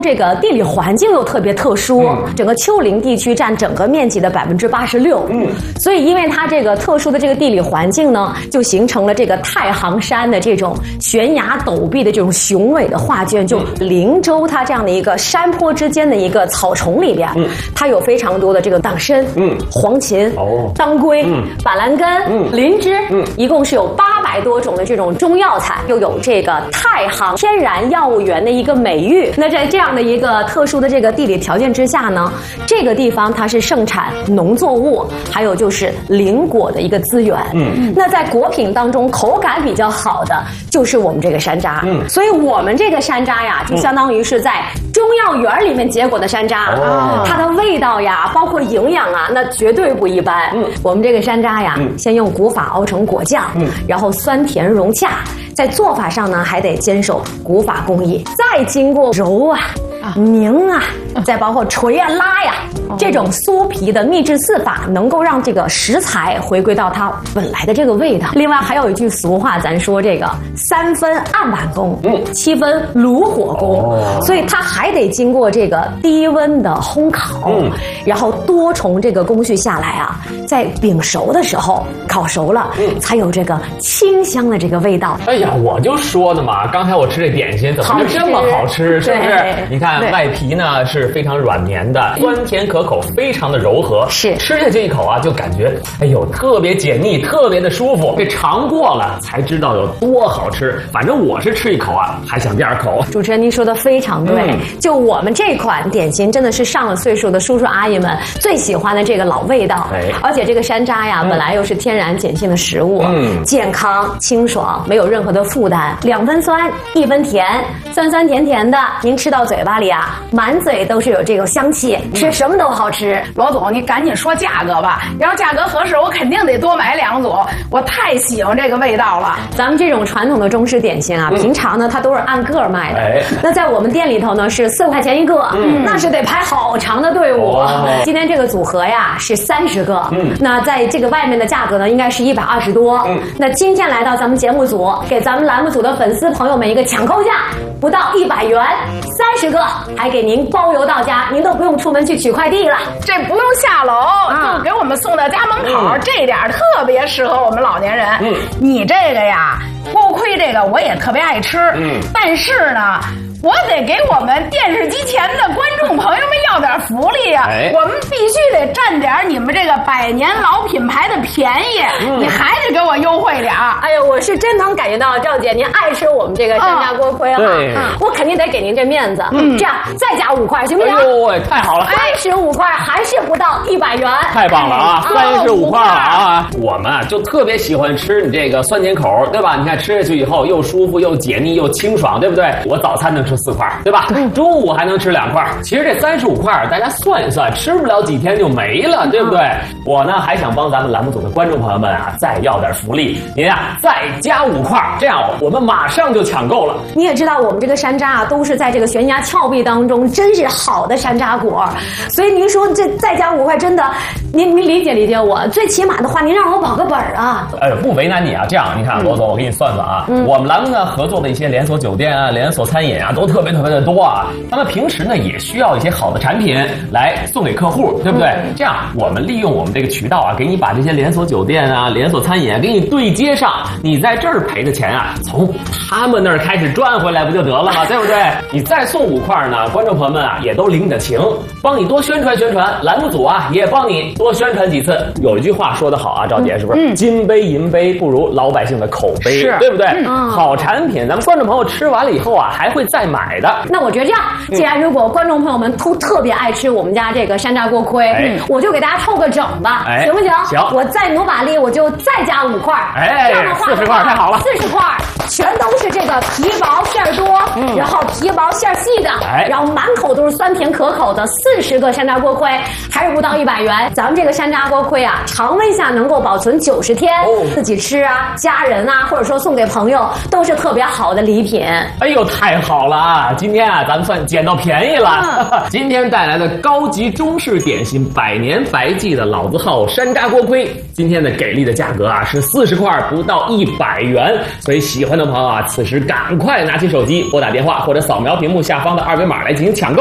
这个地理环境又特别特殊，整个丘陵地区占整个面积的86%，所以因为它这个特殊的这个地理环境呢，就形成了这个太行山的这种悬崖陡壁的这种雄伟的画卷。就灵州它这样的一个山坡之间的一个草丛里边，它有非常多的这个党参、黄芩、当归、板蓝根、灵芝，一共是有800多种的这种中药材，又有这个太行天然药物园的一个美誉。那在这样的一个特殊的这个地理条件之下呢，这个地方它是盛产农作物，还有就是灵果的一个资源。那在果品当中口感比较好的就是我们这个山楂。所以我们这个山楂呀，就相当于是在中药园里面结果的山楂，它的味道呀，包括营养啊，那绝对不一般。我们这个山楂呀，先用古法熬成果酱，然后酸甜融洽，在做法上呢还得坚守古法工艺，再经过揉啊、拧啊，再包括捶啊、拉呀，这种酥皮的秘制4法，能够让这个食材回归到它本来的这个味道。另外还有一句俗话，咱说这个3分案板功，7分炉火功，所以它还得经过这个低温的烘烤，然后多重这个工序下来啊，在饼熟的时候烤熟了，才有这个清香的这个味道。 哎呀，我就说的嘛，刚才我吃这点心怎么就这么好吃，是不是？你看外皮呢是非常软绵的，酸甜可口，非常的柔和，是吃下去一口啊，就感觉哎呦特别解腻，特别的舒服。这尝过了才知道有多好吃，反正我是吃一口啊还想第2口。 主持人您说的非常对，就我们这款点心真的是上了岁数的叔叔阿姨们最喜欢的这个老味道。而且这个山楂呀，本来又是天然碱性的食物，健康清爽，没有任何的负担，2分酸1分甜，酸酸甜甜的，您吃到嘴巴里啊，满嘴都是有这个香气，吃什么都好吃。 罗总，你赶紧说价格吧，要价格合适，我肯定得多买2组，我太喜欢这个味道了。 咱们这种传统的中式点心啊，平常呢它都是按个卖的，那在我们店里头呢是4块钱一个，那是得排好长的队伍。今天这个组合呀是30个，那在这个外面的价格呢应该是120多。那今天来到咱们节目组，给咱们栏目组的粉丝朋友们一个抢购价，不到100元，30个还给您包邮到家，您都不用出门去取快递了， 这不用下楼，就给我们送到家门口，这点特别适合我们老年人。你这个呀，锅盔这个我也特别爱吃，但是呢，我得给我们电视机前的观众朋友们要点福利啊！我们必须得占点你们这个100年老品牌的便宜，你还得给我优惠点。 哎呀，我是真能感觉到赵姐您爱吃我们这个山楂锅盔哈，我肯定得给您这面子。这样再加5块行不行？ 哎呦，太好了 ！35块还是不到100元， 太棒了啊！35块了啊！我们啊就特别喜欢吃你这个酸甜口，对吧？你看吃下去以后又舒服又解腻又清爽，对不对？我早餐能吃4块，对吧？中午还能吃2块。其实这35块大家算一算，吃不了几天就没了，对不对？我呢还想帮咱们栏目组的观众朋友们啊再要点福利，您啊再加5块，这样我们马上就抢购了。 你也知道我们这个山楂啊都是在这个悬崖峭壁当中，真是好的山楂果，所以您说这再加5块，真的您理解我，最起码的话您让我保个本啊。 不为难你啊，这样你看罗总，我给你算算啊，我们栏目呢合作的一些连锁酒店啊、连锁餐饮啊都特别的多啊，他们平时呢也需要一些好的产品来送给客户，对不对？这样我们利用我们这个渠道啊，给你把这些连锁酒店啊、连锁餐饮啊给你对接上，你在这儿赔的钱啊，从他们那儿开始赚回来不就得了吗？对不对？你再送5块呢，观众朋友们啊也都领着情，帮你多宣传宣传，栏目组啊也帮你多宣传几次。有一句话说得好啊，赵姐是不是？金杯银杯不如老百姓的口碑，对不对？好产品，咱们观众朋友吃完了以后啊，还会再买的。 那我觉得这样，既然如果观众朋友们都特别爱吃我们家这个山楂锅盔，我就给大家凑个整吧，行不行？ 行， 我再努把力，我就再加5块。 这样的话40块太好了 ，40块全都是这个皮薄馅多，然后皮薄馅细的，然后满口都是酸甜可口的40个山楂锅盔，还是不到100元。咱们这个山楂锅盔啊，常温下能够保存90天，自己吃啊，家人啊，或者说送给朋友，都是特别好的礼品。 哎呦，太好了啊！今天啊，咱们算捡到便宜了。今天带来的高级中式点心100年白记的老字号山楂锅盔，今天的给力的价格啊是40块，不到100元。所以喜欢的观众朋友啊，此时赶快拿起手机拨打电话或者扫描屏幕下方的2维码来进行抢购。